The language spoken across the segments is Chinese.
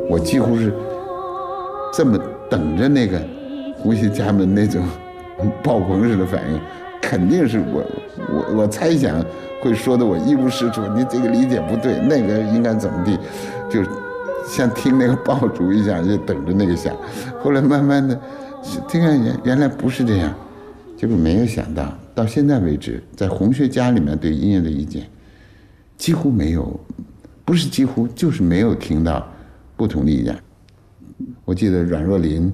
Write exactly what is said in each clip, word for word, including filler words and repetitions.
我几乎是这么等着那个胡锡家们那种爆棚式的反应，肯定是我我我猜想会说的我一无是处，你这个理解不对，那个应该怎么地，就像听那个爆竹一样，就等着那个响。后来慢慢的，听看原原来不是这样，结果没有想到，到现在为止，在红学家里面对音乐的意见，几乎没有，不是几乎，就是没有听到不同的意见。我记得阮若琳，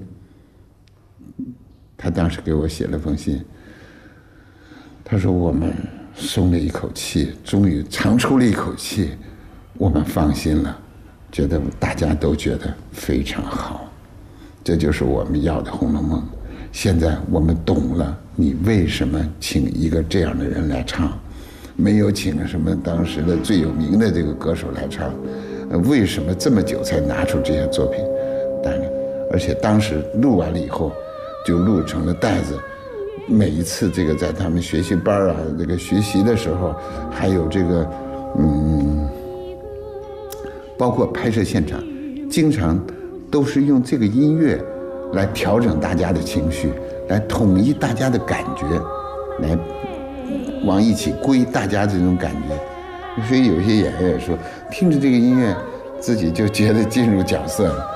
他当时给我写了封信，他说我们松了一口气，终于长出了一口气，我们放心了，觉得大家都觉得非常好，这就是我们要的《红楼梦》。现在我们懂了，你为什么请一个这样的人来唱，没有请什么当时的最有名的这个歌手来唱，为什么这么久才拿出这些作品？当然，而且当时录完了以后，就录成了带子。每一次这个在他们学习班啊，这个学习的时候，还有这个，嗯，包括拍摄现场，经常都是用这个音乐来调整大家的情绪，来统一大家的感觉，来往一起归大家这种感觉。所以有些演员也说，听着这个音乐，自己就觉得进入角色了。